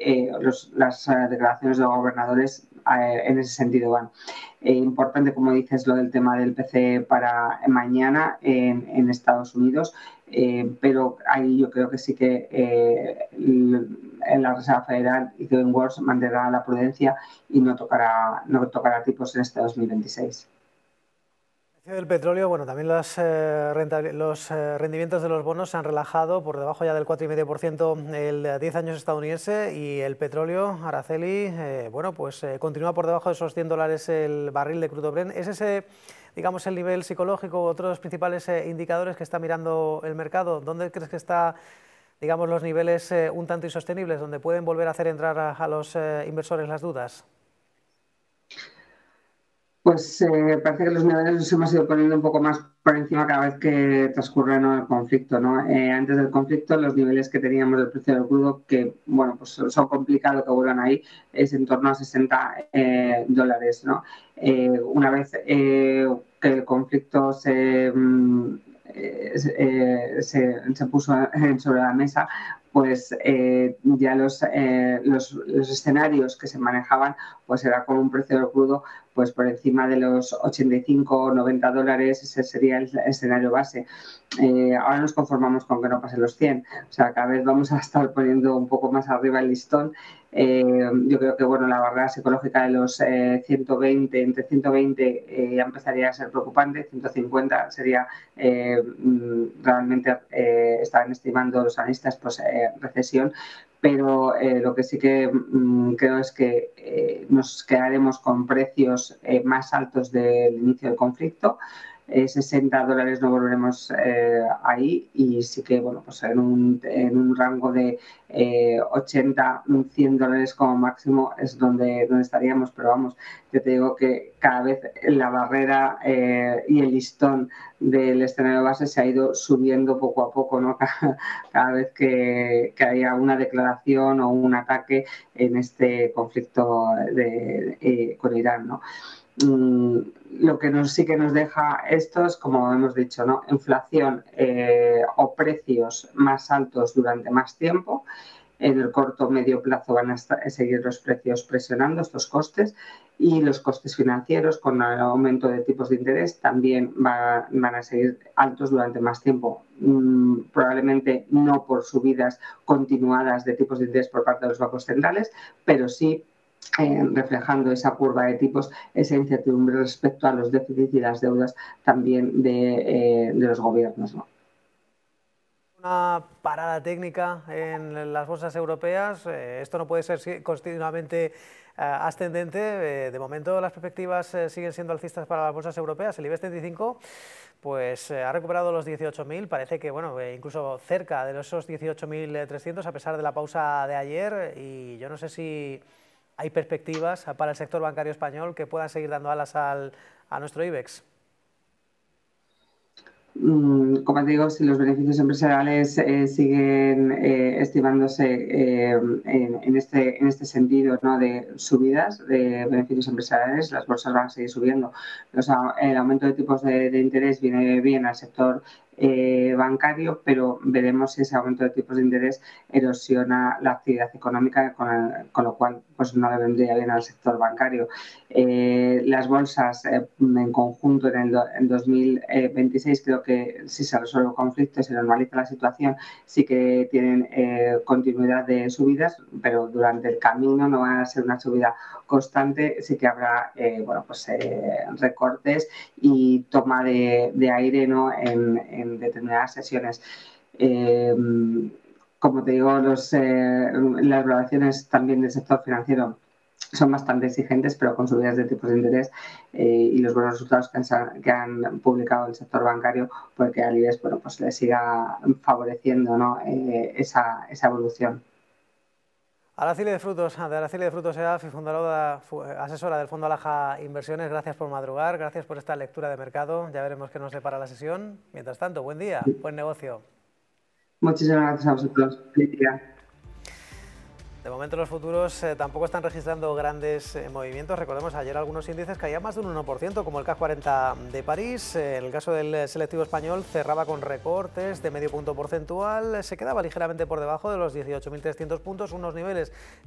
las declaraciones de los gobernadores en ese sentido van. Importante, como dices, lo del tema del PCE para mañana en Estados Unidos, pero ahí yo creo que sí que en la Reserva Federal y Kevin Warsh mantendrá la prudencia y no tocará tipos en este 2026. Del petróleo, bueno, también los rendimientos de los bonos se han relajado por debajo ya del 4,5% el 10 años estadounidense, y el petróleo, Araceli, bueno, pues continúa por debajo de esos $100 el barril de crudo Brent. ¿Es ese, digamos, el nivel psicológico u otros principales indicadores que está mirando el mercado? ¿Dónde crees que está, digamos, los niveles un tanto insostenibles, donde pueden volver a hacer entrar a los inversores las dudas? Pues parece que los niveles nos hemos ido poniendo un poco más por encima cada vez que transcurre, ¿no?, el conflicto, ¿no? Antes del conflicto, los niveles que teníamos del precio del crudo, que bueno, pues son complicados que vuelvan ahí, es en torno a $60, ¿no? Una vez que el conflicto se puso sobre la mesa, pues ya los escenarios que se manejaban, pues era con un precio del crudo pues por encima de los $85 o $90, ese sería el escenario base. Ahora nos conformamos con que no pasen los 100, o sea, cada vez vamos a estar poniendo un poco más arriba el listón. Yo creo que bueno, la barrera psicológica de los 120, entre 120 ya empezaría a ser preocupante, 150 sería realmente, estaban estimando los analistas, pues recesión, pero lo que sí que creo es que nos quedaremos con precios más altos del inicio del conflicto. $60 no volveremos ahí, y sí que bueno, pues en un rango de $80-100 como máximo es donde estaríamos, pero vamos, yo te digo que cada vez la barrera y el listón del escenario base se ha ido subiendo poco a poco, ¿no? Cada vez que haya una declaración o un ataque en este conflicto con Irán, ¿no? Lo que sí que nos deja esto es, como hemos dicho, ¿no?, inflación o precios más altos durante más tiempo. En el corto o medio plazo van a seguir los precios presionando estos costes, y los costes financieros con el aumento de tipos de interés también van a seguir altos durante más tiempo. Probablemente no por subidas continuadas de tipos de interés por parte de los bancos centrales, pero sí reflejando esa curva de tipos, esa incertidumbre respecto a los déficits y las deudas también de los gobiernos, ¿no? Una parada técnica en las bolsas europeas. Esto no puede ser continuamente ascendente. De momento las perspectivas siguen siendo alcistas para las bolsas europeas. El IBEX 35 pues ha recuperado los 18.000, parece que bueno, incluso cerca de esos 18.300 a pesar de la pausa de ayer, y yo no sé si hay perspectivas para el sector bancario español que puedan seguir dando alas a nuestro IBEX. Como te digo, si los beneficios empresariales siguen estimándose en este sentido, ¿no?, de subidas de beneficios empresariales, las bolsas van a seguir subiendo. El aumento de tipos de interés viene bien al sector bancario, pero veremos si ese aumento de tipos de interés erosiona la actividad económica, con lo cual pues no le vendría bien al sector bancario. Las bolsas en conjunto en 2026, creo que si se resuelve el conflicto y se normaliza la situación, sí que tienen continuidad de subidas, pero durante el camino no va a ser una subida constante, sí que habrá recortes y toma de aire, ¿no?, en determinadas sesiones. Como te digo, las valoraciones también del sector financiero son bastante exigentes, pero con subidas de tipos de interés y los buenos resultados que han publicado el sector bancario, porque al IBEX pues le siga favoreciendo, ¿no?, esa evolución. Araceli de Frutos, EAF, fundadora, asesora del Fondo Alaja Inversiones, gracias por madrugar, gracias por esta lectura de mercado. Ya veremos qué nos depara la sesión. Mientras tanto, buen día, buen negocio. Muchísimas gracias a vosotros. Feliz día. De momento los futuros tampoco están registrando grandes movimientos. Recordemos, ayer algunos índices caían más de un 1%, como el CAC 40 de París. En el caso del selectivo español cerraba con recortes de medio punto porcentual. Se quedaba ligeramente por debajo de los 18.300 puntos, unos niveles